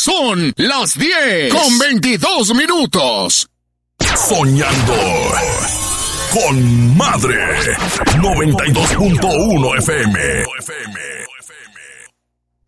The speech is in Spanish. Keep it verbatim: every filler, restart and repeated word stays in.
Son las diez con veintidós minutos. Soñando con Madre. noventa y dos punto uno F M.